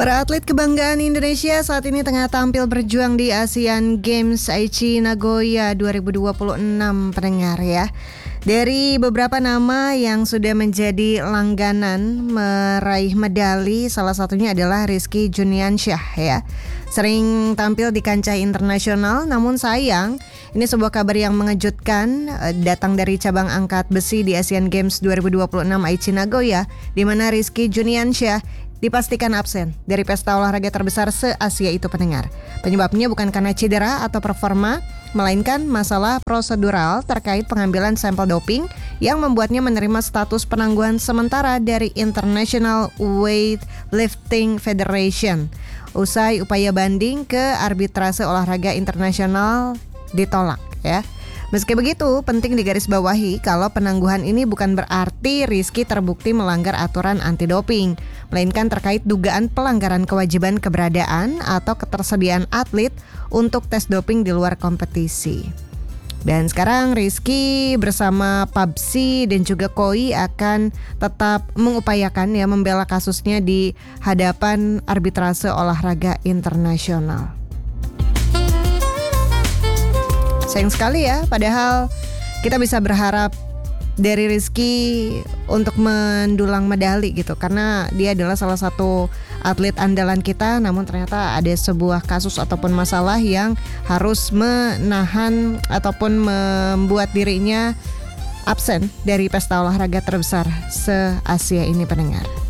Para atlet kebanggaan Indonesia saat ini tengah tampil berjuang di Asian Games Aichi Nagoya 2026 pendengar ya. Dari beberapa nama yang sudah menjadi langganan meraih medali, salah satunya adalah Rizky Juniansyah ya. Sering tampil di kancah internasional, namun sayang ini sebuah kabar yang mengejutkan datang dari cabang angkat besi di Asian Games 2026 Aichi Nagoya, di mana Rizky Juniansyah dipastikan absen dari pesta olahraga terbesar se-Asia itu pendengar. Penyebabnya bukan karena cedera atau performa, melainkan masalah prosedural terkait pengambilan sampel doping yang membuatnya menerima status penangguhan sementara dari International Weightlifting Federation. Usai upaya banding ke arbitrase olahraga internasional ditolak ya. Meski begitu, penting digarisbawahi kalau penangguhan ini bukan berarti Rizky terbukti melanggar aturan anti-doping, melainkan terkait dugaan pelanggaran kewajiban keberadaan atau ketersediaan atlet untuk tes doping di luar kompetisi. Dan sekarang Rizky bersama PABSI dan juga KOI akan tetap mengupayakan ya membela kasusnya di hadapan arbitrase olahraga internasional. Sayang sekali ya, padahal kita bisa berharap dari Rizky untuk mendulang medali gitu, karena dia adalah salah satu atlet andalan kita, namun ternyata ada sebuah kasus ataupun masalah yang harus menahan ataupun membuat dirinya absen dari pesta olahraga terbesar se-Asia ini pendengar.